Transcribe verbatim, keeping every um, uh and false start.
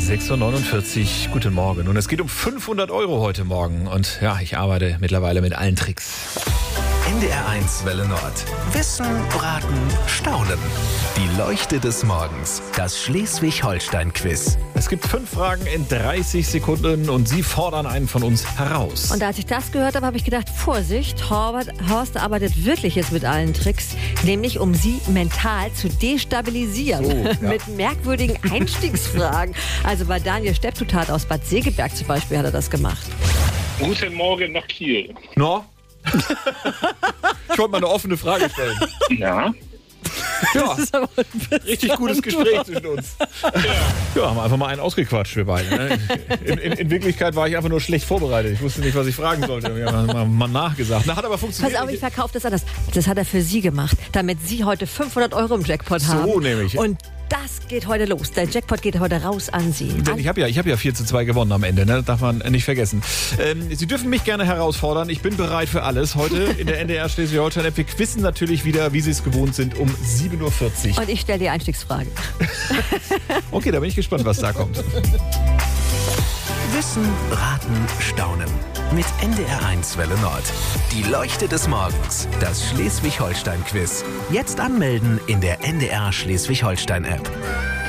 sechs Uhr neunundvierzig, guten Morgen. Und es geht um fünfhundert Euro heute Morgen. Und ja, ich arbeite mittlerweile mit allen Tricks. N D R eins Welle Nord. Wissen, Raten, Staunen. Die Leuchte des Morgens. Das Schleswig-Holstein-Quiz. Es gibt fünf Fragen in dreißig Sekunden und Sie fordern einen von uns heraus. Und als ich das gehört habe, habe ich gedacht, Vorsicht, Horst, Horst arbeitet wirklich jetzt mit allen Tricks, nämlich um Sie mental zu destabilisieren. So, ja. Mit merkwürdigen Einstiegsfragen. Also bei Daniel Steptutat aus Bad Segeberg zum Beispiel hat er das gemacht. Guten Morgen nach Kiel. No? Ich wollte mal eine offene Frage stellen. Ja. Ja, Das ist aber ein richtig gutes Gespräch zwischen uns. Ja, haben wir einfach mal einen ausgequatscht, wir beide. Ne? In, in, in Wirklichkeit war ich einfach nur schlecht vorbereitet. Ich wusste nicht, was ich fragen sollte. Wir haben mal, mal nachgesagt. Na, hat aber funktioniert. Pass auf, ich verkaufe das anders. Das hat er für Sie gemacht, damit Sie heute fünfhundert Euro im Jackpot So haben. nämlich. Und das geht heute los. Der Jackpot geht heute raus an Sie. Denn ich habe ja, ich hab ja vier zu zwei gewonnen am Ende, ne? Das darf man nicht vergessen. Ähm, Sie dürfen mich gerne herausfordern. Ich bin bereit für alles. Heute in der N D R Schleswig-Holstein-App. Wir quizzen natürlich wieder, wie Sie es gewohnt sind, um sieben Uhr vierzig. Und ich stelle die Einstiegsfrage. Okay, da bin ich gespannt, was da kommt. Wissen, Raten, Staunen. Mit N D R eins Welle Nord. Die Leuchte des Morgens. Das Schleswig-Holstein-Quiz. Jetzt anmelden in der N D R Schleswig-Holstein-App.